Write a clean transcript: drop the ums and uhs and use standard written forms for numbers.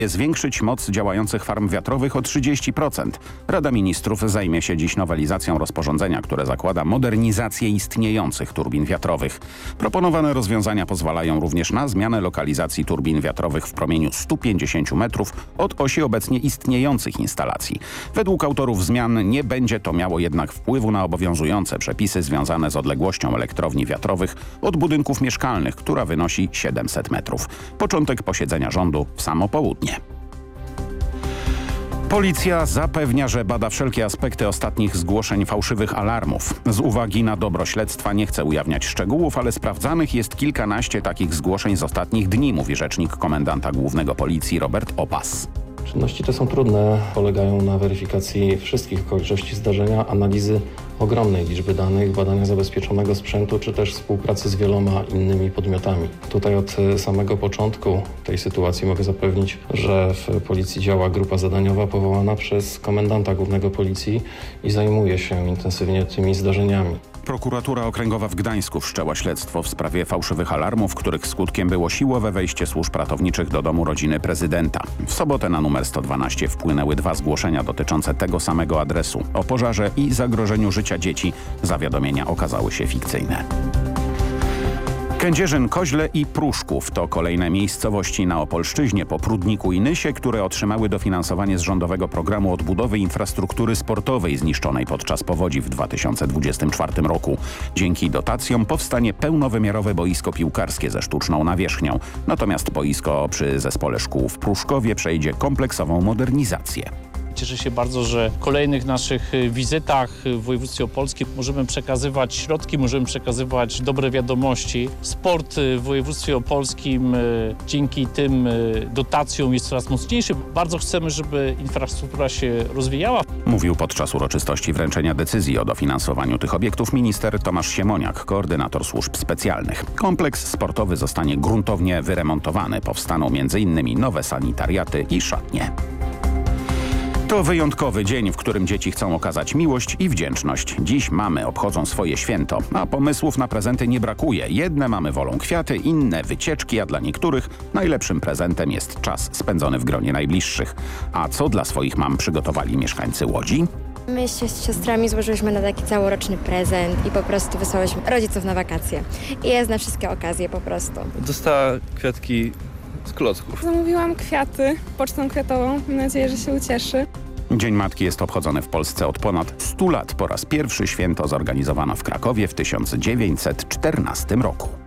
zwiększyć moc działających farm wiatrowych o 30%. Rada Ministrów zajmie się dziś nowelizacją rozporządzenia, które zakłada modernizację istniejących turbin wiatrowych. Proponowane rozwiązania pozwalają również na zmianę lokalizacji turbin wiatrowych w promieniu 150 metrów od osi obecnie istniejących instalacji. Według autorów zmian nie będzie to miało jednak wpływu na obowiązujące przepisy związane z odległością elektrowni wiatrowych od budynków mieszkalnych, która wynosi 700 metrów. Początek posiedzenia rządu w samo południe. Policja zapewnia, że bada wszelkie aspekty ostatnich zgłoszeń fałszywych alarmów. Z uwagi na dobro śledztwa nie chce ujawniać szczegółów, ale sprawdzanych jest kilkanaście takich zgłoszeń z ostatnich dni, mówi rzecznik komendanta głównego Policji Robert Opas. Czynności te są trudne, polegają na weryfikacji wszystkich okoliczności zdarzenia, analizy ogromnej liczby danych, badania zabezpieczonego sprzętu, czy też współpracy z wieloma innymi podmiotami. Tutaj od samego początku tej sytuacji mogę zapewnić, że w Policji działa grupa zadaniowa powołana przez komendanta głównego Policji i zajmuje się intensywnie tymi zdarzeniami. Prokuratura Okręgowa w Gdańsku wszczęła śledztwo w sprawie fałszywych alarmów, których skutkiem było siłowe wejście służb ratowniczych do domu rodziny prezydenta. W sobotę na numer 112 wpłynęły 2 zgłoszenia dotyczące tego samego adresu. O pożarze i zagrożeniu życia dzieci zawiadomienia okazały się fikcyjne. Kędzierzyn, Koźle i Pruszków to kolejne miejscowości na Opolszczyźnie po Prudniku i Nysie, które otrzymały dofinansowanie z rządowego programu odbudowy infrastruktury sportowej zniszczonej podczas powodzi w 2024 roku. Dzięki dotacjom powstanie pełnowymiarowe boisko piłkarskie ze sztuczną nawierzchnią. Natomiast boisko przy zespole szkół w Pruszkowie przejdzie kompleksową modernizację. Cieszę się bardzo, że w kolejnych naszych wizytach w województwie opolskim możemy przekazywać środki, możemy przekazywać dobre wiadomości. Sport w województwie opolskim dzięki tym dotacjom jest coraz mocniejszy. Bardzo chcemy, żeby infrastruktura się rozwijała. Mówił podczas uroczystości wręczenia decyzji o dofinansowaniu tych obiektów minister Tomasz Siemoniak, koordynator służb specjalnych. Kompleks sportowy zostanie gruntownie wyremontowany. Powstaną m.in. nowe sanitariaty i szatnie. To wyjątkowy dzień, w którym dzieci chcą okazać miłość i wdzięczność. Dziś mamy obchodzą swoje święto, a pomysłów na prezenty nie brakuje. Jedne mamy wolą kwiaty, inne wycieczki, a dla niektórych najlepszym prezentem jest czas spędzony w gronie najbliższych. A co dla swoich mam przygotowali mieszkańcy Łodzi? My z siostrami złożyliśmy na taki całoroczny prezent i po prostu wysłałyśmy rodziców na wakacje. I jest na wszystkie okazje po prostu. Dostała kwiatki z klocków. Zamówiłam kwiaty pocztą kwiatową. Mam nadzieję, że się ucieszy. Dzień Matki jest obchodzony w Polsce od ponad 100 lat. Po raz pierwszy święto zorganizowano w Krakowie w 1914 roku.